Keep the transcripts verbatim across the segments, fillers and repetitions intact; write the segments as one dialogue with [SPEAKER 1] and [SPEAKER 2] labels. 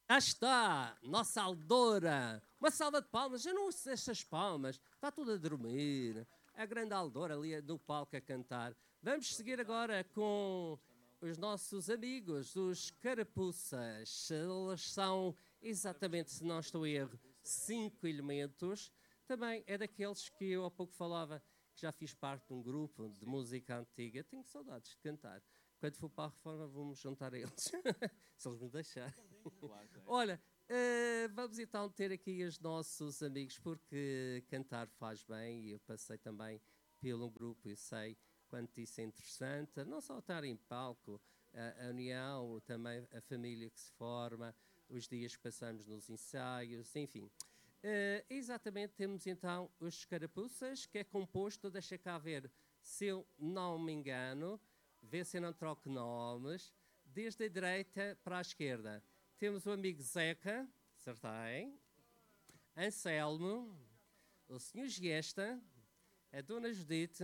[SPEAKER 1] Cá está, nossa Aldora. Uma salva de palmas. Eu não ouço estas palmas. Está tudo a dormir. A grande Aldora ali no palco a cantar. Vamos seguir agora com os nossos amigos, os Carapuças. Eles são, exatamente, se não estou em erro, cinco elementos. Também é daqueles que eu há pouco falava, que já fiz parte de um grupo de música antiga. Tenho saudades de cantar. Quando for para a reforma, vou-me juntar a eles. Se eles me deixarem.
[SPEAKER 2] Claro, claro.
[SPEAKER 1] Olha, uh, vamos então ter aqui os nossos amigos, porque cantar faz bem, e eu passei também pelo grupo e sei quanto isso é interessante, não só estar em palco, a, a união, também a família que se forma, os dias que passamos nos ensaios, enfim. Uh, exatamente, temos então os Carapuças, que é composto, deixa cá ver, se eu não me engano, vê se eu não troco nomes, desde a direita para a esquerda. Temos o amigo Zeca, acertei, Anselmo, o senhor Giesta, a dona Judite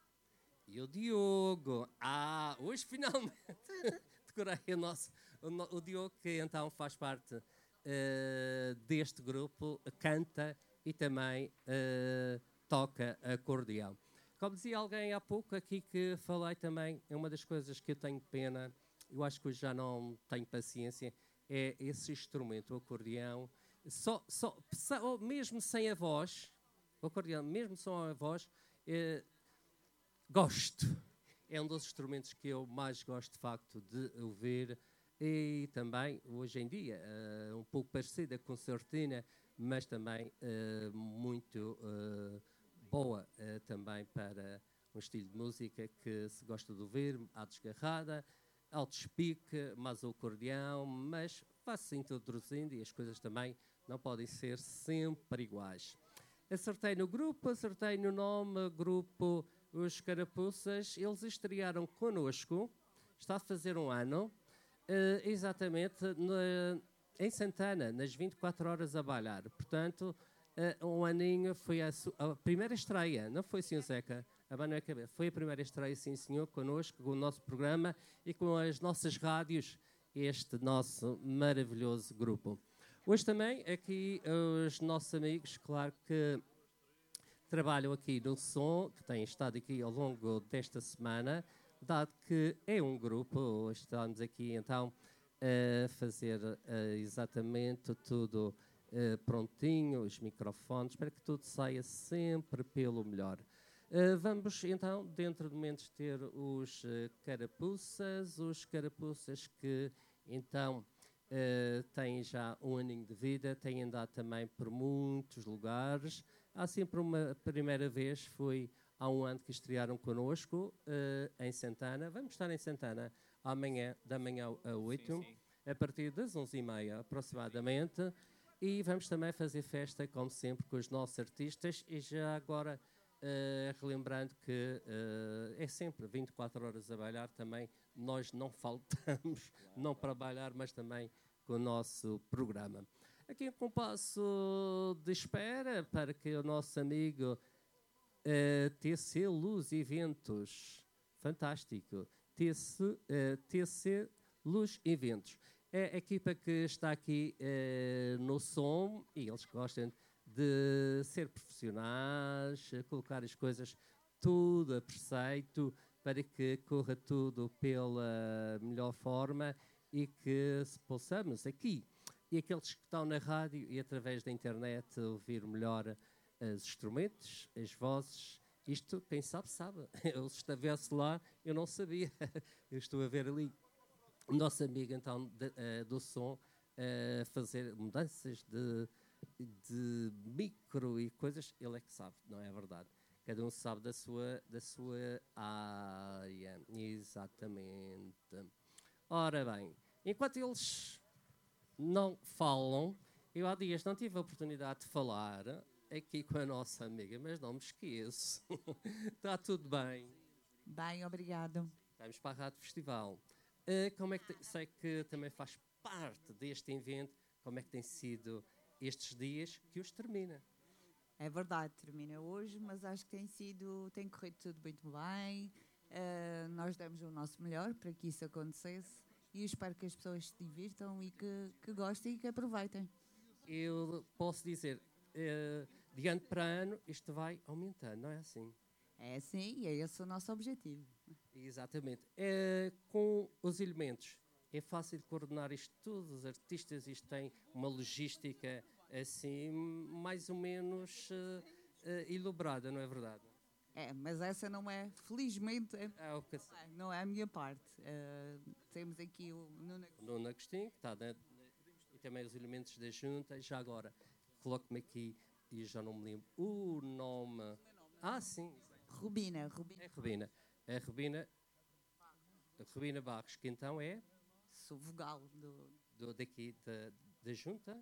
[SPEAKER 1] e o Diogo. Ah, hoje finalmente decorei o nosso, o, o Diogo, que então faz parte uh, deste grupo, canta e também uh, toca acordeão. Como dizia alguém há pouco aqui que falei também, é uma das coisas que eu tenho pena, eu acho que hoje já não tenho paciência, é esse instrumento, o acordeão, só, só, só, mesmo sem a voz, o acordeão, mesmo sem a voz, eh, gosto. É um dos instrumentos que eu mais gosto, de facto, de ouvir. E também, hoje em dia, uh, um pouco parecida com a concertina, mas também uh, muito uh, boa uh, também para um estilo de música que se gosta de ouvir, à desgarrada, alto espique, mais o acordeão, mas vai-se introduzindo e as coisas também não podem ser sempre iguais. Acertei no grupo, acertei no nome, grupo Os Carapuças. Eles estrearam connosco, está a fazer um ano, uh, exatamente na, em Santana, nas vinte e quatro horas a bailar. Portanto, uh, um aninho foi a, a primeira estreia, não foi, senhor Zeca? A Manuel Cabeça. Foi a primeira estreia, sim, senhor, connosco, com o nosso programa e com as nossas rádios, este nosso maravilhoso grupo. Hoje também, aqui, os nossos amigos, claro que trabalham aqui no som, que têm estado aqui ao longo desta semana, dado que é um grupo, hoje estamos aqui então a fazer uh, exatamente tudo uh, prontinho, os microfones, para que tudo saia sempre pelo melhor. Uh, vamos então, dentro de momentos, ter os uh, Carapuças, os Carapuças que então uh, têm já um aninho de vida, têm andado também por muitos lugares. Há sempre uma primeira vez, foi há um ano que estrearam connosco uh, em Santana. Vamos estar em Santana amanhã, da manhã a oito, sim, sim. A partir das onze e meia aproximadamente. Sim. E vamos também fazer festa, como sempre, com os nossos artistas. E já agora, uh, relembrando que uh, é sempre vinte e quatro horas a bailar, também nós não faltamos, não para bailar, mas também com o nosso programa. Aqui um compasso de espera para que o nosso amigo uh, T C Luz Eventos, fantástico, T C, uh, T C Luz Eventos, é a equipa que está aqui uh, no som e eles gostam de ser profissionais, colocar as coisas tudo a preceito para que corra tudo pela melhor forma e que se possamos aqui e aqueles que estão na rádio e através da internet ouvir melhor os instrumentos, as vozes. Isto, quem sabe, sabe. Eu, se estivesse lá, eu não sabia. Eu estou a ver ali o nosso amigo, então, de, uh, do som, a uh, fazer mudanças de, de micro e coisas. Ele é que sabe, não é verdade? Cada um sabe da sua, da sua área. Exatamente. Ora bem, enquanto eles não falam, eu há dias não tive a oportunidade de falar aqui com a nossa amiga, mas não me esqueço. Está tudo bem?
[SPEAKER 3] Bem, obrigado.
[SPEAKER 1] Vamos para a Rádio Festival. Uh, como é que te... Sei que também faz parte deste evento. Como é que tem sido estes dias que os termina?
[SPEAKER 3] É verdade, termina hoje, mas acho que tem sido, tem corrido tudo muito bem. Uh, nós demos o nosso melhor para que isso acontecesse e eu espero que as pessoas se divirtam e que, que gostem e que aproveitem.
[SPEAKER 1] Eu posso dizer, uh, de ano para ano, isto vai aumentando, não é assim?
[SPEAKER 3] É sim, e é esse o nosso objetivo.
[SPEAKER 1] Exatamente. É, com os elementos, é fácil de coordenar isto tudo, os artistas, isto tem uma logística assim, mais ou menos uh, uh, elaborada, não é verdade?
[SPEAKER 3] É, mas essa não é, felizmente, é,
[SPEAKER 1] É o que
[SPEAKER 3] não, é, não é a minha parte. Uh, temos aqui o Nuno
[SPEAKER 1] o Nuno Agostinho, que está dentro, e também os elementos da junta. Já agora, coloco-me aqui, e já não me lembro o nome. Ah, sim.
[SPEAKER 3] Rubina, Rubina.
[SPEAKER 1] É Rubina. É Rubina, a Rubina Barros, que então é?
[SPEAKER 3] Sou vogal do...
[SPEAKER 1] do daqui da, da junta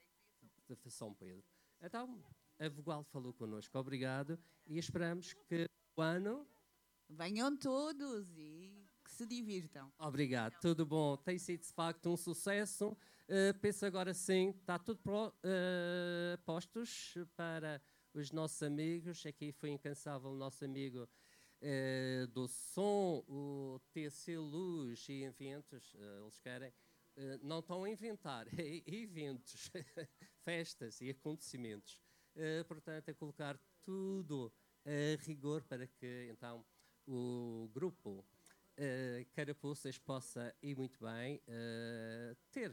[SPEAKER 1] de São Pedro. Então, a vogal falou connosco. Obrigado. E esperamos que o ano...
[SPEAKER 3] Venham todos e que se divirtam.
[SPEAKER 1] Obrigado. Tudo bom. Tem sido, de facto, um sucesso. Uh, penso agora sim, está tudo pro, uh, postos para os nossos amigos. Aqui foi incansável o nosso amigo uh, do som, o T C Luz e eventos. Uh, eles querem... Uh, não estão a inventar, é eventos, festas e acontecimentos. Uh, portanto, a colocar tudo a rigor para que, então, o grupo uh, Carapuças possa ir muito bem, uh, ter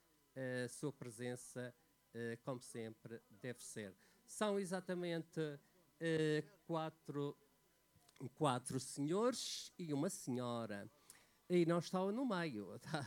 [SPEAKER 1] a sua presença, uh, como sempre, deve ser. São exatamente uh, quatro, quatro senhores e uma senhora. E não estão no meio, está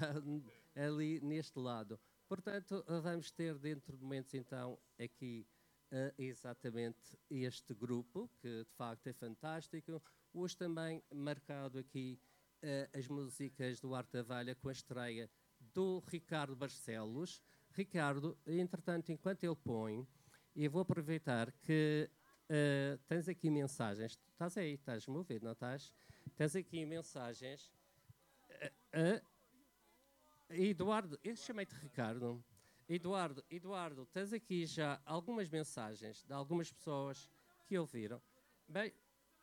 [SPEAKER 1] ali neste lado. Portanto, vamos ter dentro de momentos, então, aqui uh, exatamente este grupo, que de facto é fantástico. Hoje também marcado aqui uh, as músicas do Arte da Valha com a estreia do Ricardo Barcelos. Ricardo, entretanto, enquanto ele põe, e vou aproveitar que uh, tens aqui mensagens. Estás aí, estás-me a ouvir, não estás? Tens aqui mensagens... Uh, Eduardo, eu chamei-te Ricardo. Eduardo, Eduardo, tens aqui já algumas mensagens de algumas pessoas que ouviram. Bem,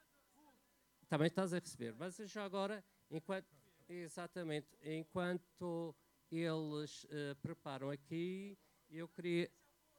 [SPEAKER 1] também estás a receber, mas já agora, enquanto, exatamente, enquanto eles uh, preparam aqui, eu queria,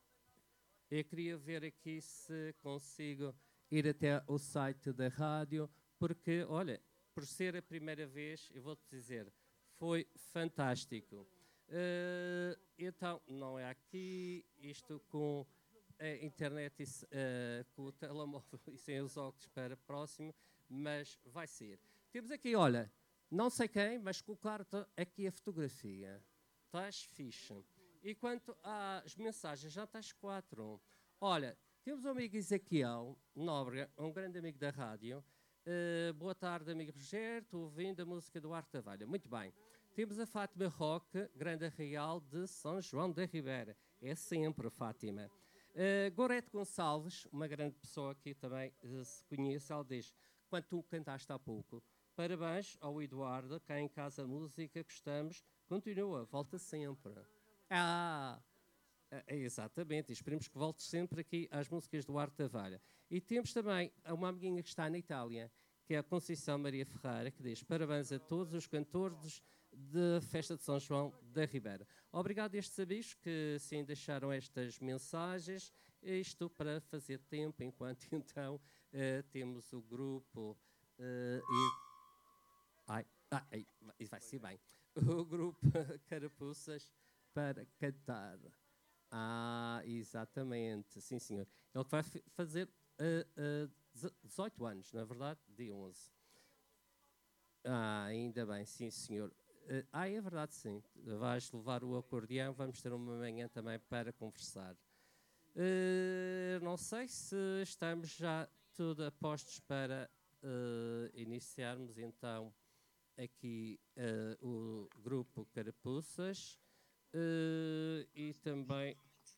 [SPEAKER 1] eu queria ver aqui se consigo ir até o site da rádio, porque, olha, por ser a primeira vez, eu vou-te dizer, foi fantástico. Uh, então, não é aqui, isto com a internet, e, uh, com o telemóvel e sem os óculos para próximo, mas vai ser. Temos aqui, olha, não sei quem, mas colocar-te aqui a fotografia. Estás fixe. E quanto às mensagens, já estás quatro. Olha, temos o amigo Ezequiel Nóbrega, um grande amigo da rádio. Uh, boa tarde, amigo Rogério, estou ouvindo a música do Arte da Valha. Muito bem. Temos a Fátima Roque, grande arraial de São João da Ribeira. É sempre, Fátima. Uh, Gorete Gonçalves, uma grande pessoa que também uh, se conhece, ela diz, quando tu cantaste há pouco, parabéns ao Eduardo, cá em casa a música, gostamos, continua, volta sempre. Ah, é, exatamente, esperemos que volte sempre aqui às músicas do Arte da Valha. E temos também uma amiguinha que está na Itália, que é a Conceição Maria Ferreira, que diz parabéns a todos os cantores da Festa de São João da Ribeira. Obrigado a estes amigos que sim deixaram estas mensagens, isto para fazer tempo, enquanto então uh, temos o grupo uh, e... Ai, ai, isso vai ser bem. O grupo Carapuças para cantar. Ah, exatamente, sim senhor. Ele vai fazer uh, uh, dezoito anos, não é verdade? De onze. Ah, ainda bem, sim senhor. Uh, ah, é verdade, sim. Vais levar o acordeão, vamos ter uma manhã também para conversar. Uh, não sei se estamos já tudo a postos para uh, iniciarmos então aqui uh, o grupo Carapuças. Uh, e também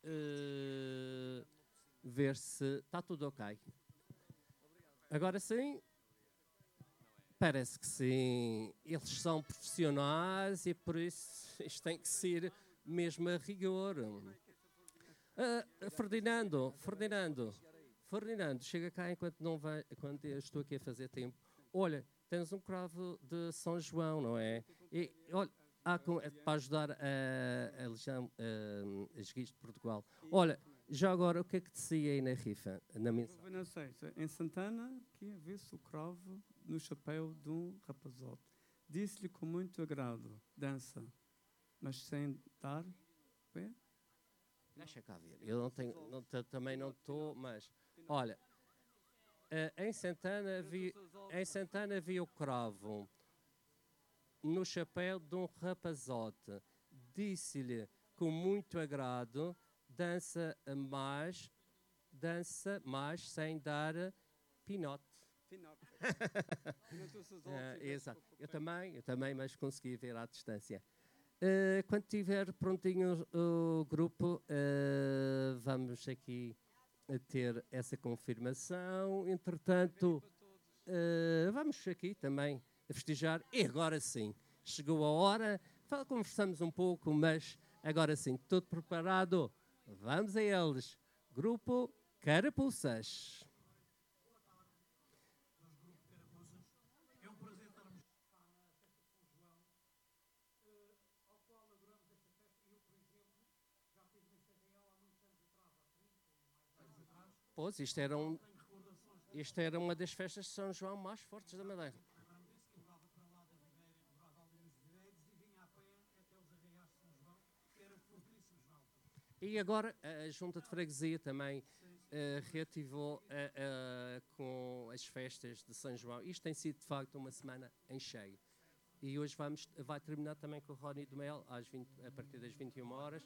[SPEAKER 1] uh, ver se está tudo ok. Agora sim, parece que sim. Eles são profissionais e por isso isto tem que ser mesmo a rigor. Uh, Ferdinando, Ferdinando, Ferdinando, chega cá enquanto não vai, enquanto eu estou aqui a fazer tempo. Olha, tens um cravo de São João, não é? E, olha, ah, com, para ajudar a, a Legião, a, as Guias de Portugal. Olha, já agora, o que é que dizia aí na rifa, na mensagem?
[SPEAKER 2] Não sei, em Santana, que vê-se o cravo no chapéu de um rapazote. Disse-lhe com muito agrado, dança, mas sem dar... Ué?
[SPEAKER 1] Deixa cá ver, eu não tenho, não, também não estou, mas... Olha, uh, em, Santana vi, em Santana vi o cravo no chapéu de um rapazote. Disse-lhe com muito agrado, dança mais, dança mais sem dar pinote.
[SPEAKER 2] Pinote.
[SPEAKER 1] uh, exato. Eu também, eu também, mas consegui ver à distância. Uh, quando tiver prontinho o, o grupo, uh, vamos aqui a ter essa confirmação. Entretanto, uh, vamos aqui também a festejar. E agora sim, chegou a hora. Conversamos um pouco, mas agora sim, tudo preparado. Vamos a eles. Grupo Carapuças. Pois, isto era, um, isto era uma das festas de São João mais fortes da Madeira. E agora a Junta de Freguesia também uh, reativou uh, uh, com as festas de São João. Isto tem sido, de facto, uma semana em cheio. E hoje vamos, vai terminar também com o Rony do Mel, às vinte, a partir das vinte e uma horas.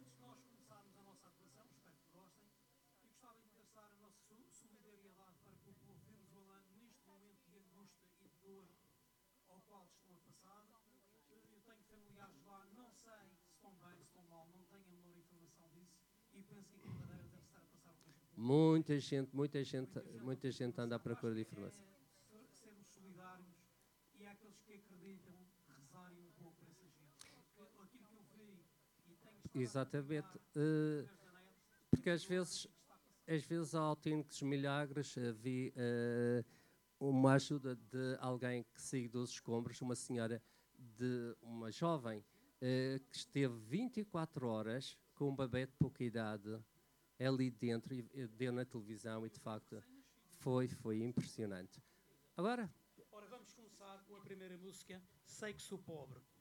[SPEAKER 1] Muita gente, muita gente, muita gente anda à procura de informação.
[SPEAKER 4] Sermos solidários e há aqueles que acreditam rezarem um pouco por essa gente. Porque aquilo que eu vi e tenho estado
[SPEAKER 1] exatamente, uh, porque às vezes, às vezes há autênticos milagres. Uh, vi uh, uma ajuda de alguém que saiu dos escombros, uma senhora, de uma jovem uh, que esteve vinte e quatro horas com um bebê de pouca idade ali dentro, e deu na televisão, e de facto foi, foi impressionante. Agora?
[SPEAKER 4] Ora, vamos começar com a primeira música, Sei que Sou Pobre.